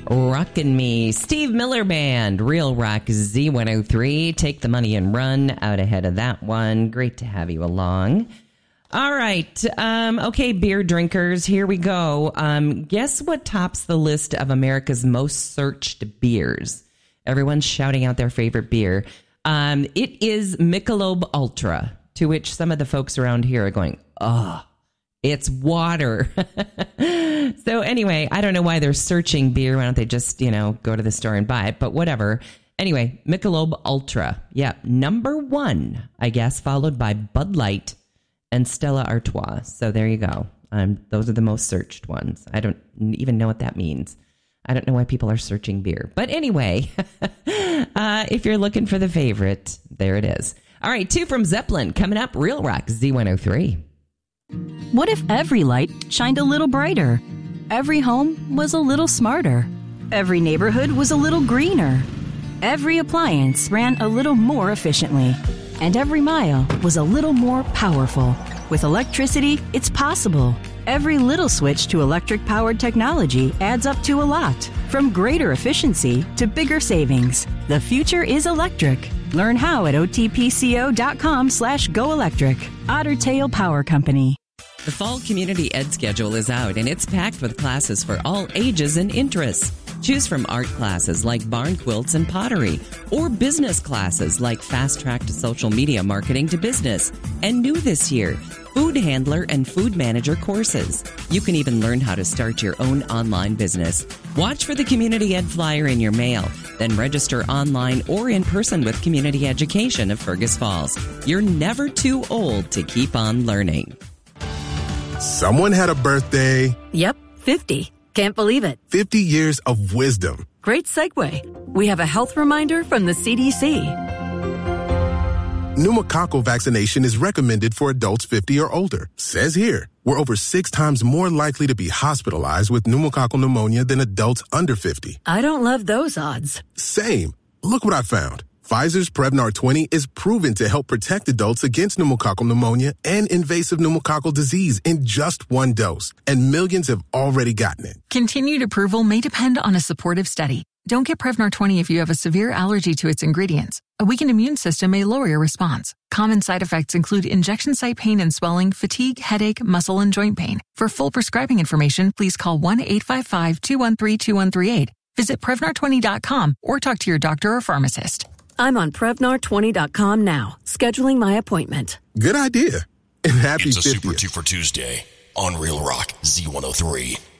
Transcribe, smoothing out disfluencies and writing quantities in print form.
Rockin' Me. Steve Miller Band, Real Rock Z103. Take the Money and Run out ahead of that one. Great to have you along. All right. Okay, beer drinkers, here we go. Guess what tops the list of America's most searched beers? Everyone's shouting out their favorite beer. It is Michelob Ultra, to which some of the folks around here are going, oh, it's water. So anyway, I don't know why they're searching beer. Why don't they just, go to the store and buy it? But whatever. Anyway, Michelob Ultra. Yeah, number one, I guess, followed by Bud Light and Stella Artois. So there you go. Those are the most searched ones. I don't even know what that means. I don't know why people are searching beer. But anyway, if you're looking for the favorite, there it is. All right, 2 from Zeppelin coming up. Real Rock Z103. What if every light shined a little brighter? Every home was a little smarter. Every neighborhood was a little greener. Every appliance ran a little more efficiently. And every mile was a little more powerful. With electricity, it's possible. Every little switch to electric-powered technology adds up to a lot. From greater efficiency to bigger savings. The future is electric. Learn how at otpco.com/goelectric. Otter Tail Power Company. The fall community ed schedule is out, and it's packed with classes for all ages and interests. Choose from art classes like barn quilts and pottery, or business classes like Fast Track to Social Media Marketing to Business. And new this year, Food Handler and Food Manager courses. You can even learn how to start your own online business. Watch for the Community Ed flyer in your mail, then register online or in person with Community Education of Fergus Falls. You're never too old to keep on learning. Someone had a birthday. Yep, 50. Can't believe it. 50 years of wisdom. Great segue. We have a health reminder from the CDC. Pneumococcal vaccination is recommended for adults 50 or older. Says here, we're over 6 times more likely to be hospitalized with pneumococcal pneumonia than adults under 50. I don't love those odds. Same. Look what I found. Pfizer's Prevnar 20 is proven to help protect adults against pneumococcal pneumonia and invasive pneumococcal disease in just 1 dose. And millions have already gotten it. Continued approval may depend on a supportive study. Don't get Prevnar 20 if you have a severe allergy to its ingredients. A weakened immune system may lower your response. Common side effects include injection site pain and swelling, fatigue, headache, muscle, and joint pain. For full prescribing information, please call 1-855-213-2138. Visit Prevnar20.com or talk to your doctor or pharmacist. I'm on Prevnar20.com now, scheduling my appointment. Good idea. And happy It's a 50th. Super 2 for Tuesday on Real Rock Z103.